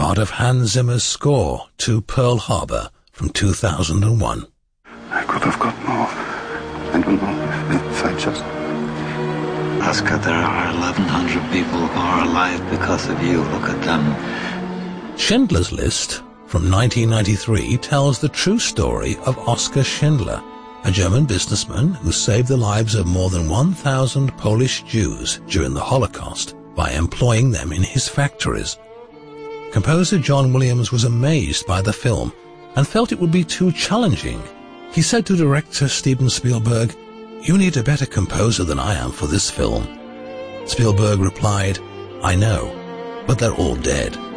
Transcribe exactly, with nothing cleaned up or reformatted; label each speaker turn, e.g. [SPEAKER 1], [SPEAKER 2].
[SPEAKER 1] part of Hans Zimmer's score to Pearl Harbor from two thousand one.
[SPEAKER 2] I could have got more. I don't know if I just...
[SPEAKER 3] Oscar, there are eleven hundred people who are alive because of you. Look at them.
[SPEAKER 1] Schindler's List from nineteen ninety-three tells the true story of Oskar Schindler, a German businessman who saved the lives of more than one thousand Polish Jews during the Holocaust by employing them in his factories. Composer John Williams was amazed by the film and felt it would be too challenging. He said to director Steven Spielberg, "You need a better composer than I am for this film." Spielberg replied, "I know, but they're all dead."